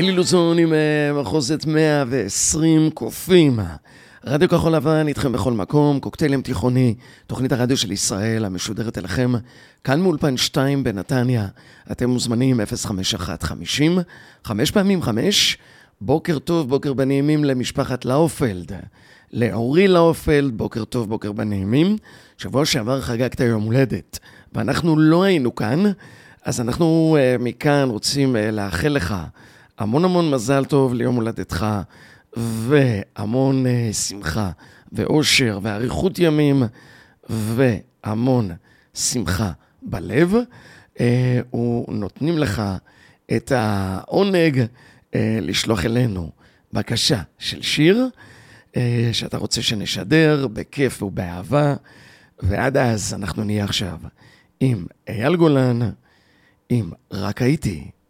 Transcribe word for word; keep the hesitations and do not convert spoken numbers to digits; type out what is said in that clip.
אלי לוזון עם מחוזת מאה ועשרים קופים. רדיו כחול לבן איתכם בכל מקום, קוקטיילים תיכוני, תוכנית הרדיו של ישראל המשודרת אליכם, כאן מאולפן שתיים בנתניה. אתם מוזמנים אפס חמש אחת חמישים, חמש פעמים חמש. בוקר טוב, בוקר בנעימים למשפחת לאופלד, לאורי לאופלד, בוקר טוב, בוקר בנעימים. שבוע שעבר חגגת יום הולדת, ואנחנו לא היינו כאן, אז אנחנו uh, מכאן רוצים uh, לאחל לך המון המון מזל טוב ליום הולדתך, והמון uh, שמחה ואושר ואריכות ימים, והמון שמחה בלב. Uh, ונותנים לך את העונג uh, לשלוח אלינו בקשה של שיר, uh, שאתה רוצה שנשדר בכיף ובאהבה, ועד אז אנחנו נהיה עכשיו עם אייל גולן, עם רק הייתי.